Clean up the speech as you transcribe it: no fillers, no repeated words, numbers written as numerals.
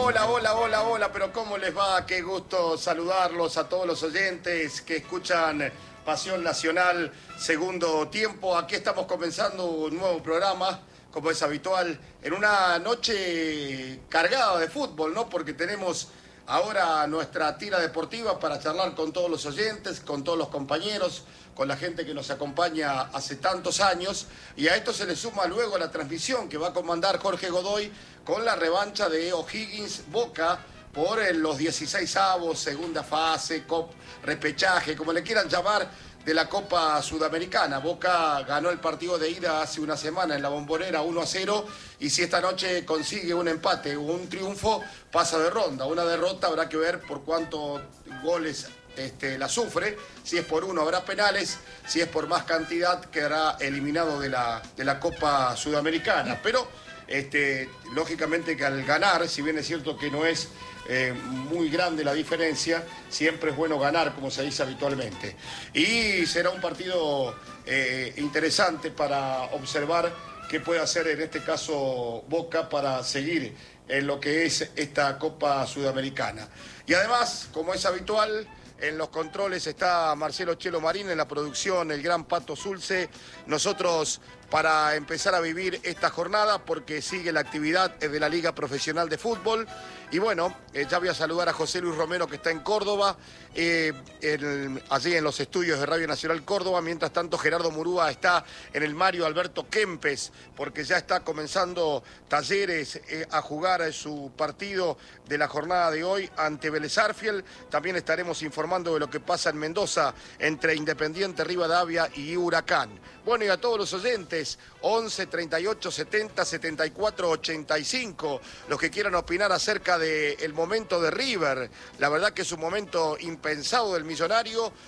Hola, hola, hola, hola, pero ¿cómo les va? Qué gusto saludarlos a todos los oyentes que escuchan Pasión Nacional, segundo tiempo. Aquí estamos comenzando un nuevo programa, como es habitual, en una noche cargada de fútbol, ¿no? Porque tenemos ahora nuestra tira deportiva para charlar con todos los oyentes, con todos los compañeros, con la gente que nos acompaña hace tantos años, y a esto se le suma luego la transmisión que va a comandar Jorge Godoy con la revancha de O'Higgins Boca por los 16avos, segunda fase, repechaje, como le quieran llamar, de la Copa Sudamericana. Boca ganó el partido de ida hace una semana en la Bombonera 1-0, y si esta noche consigue un empate o un triunfo, pasa de ronda. Una derrota habrá que ver por cuántos goles la sufre. Si es por uno habrá penales, si es por más cantidad quedará eliminado de la Copa Sudamericana. Pero lógicamente que al ganar, si bien es cierto que no es muy grande la diferencia, siempre es bueno ganar, como se dice habitualmente. Y será un partido interesante para observar qué puede hacer en este caso Boca para seguir en lo que es esta Copa Sudamericana. Y además, como es habitual, en los controles está Marcelo Chelo Marín, en la producción el gran Pato Zulce. Nosotros para empezar a vivir esta jornada, porque sigue la actividad de la Liga Profesional de Fútbol. Y bueno, ya voy a saludar a José Luis Romero, que está en Córdoba, allí en los estudios de Radio Nacional Córdoba. Mientras tanto, Gerardo Murúa está en el Mario Alberto Kempes, porque ya está comenzando Talleres a jugar su partido de la jornada de hoy ante Vélez Sarsfield. También estaremos informando de lo que pasa en Mendoza entre Independiente Rivadavia y Huracán. Bueno, y a todos los oyentes, 11 38 70 74 85, los que quieran opinar acerca del momento de River. La verdad que es un momento impensado del Millonario,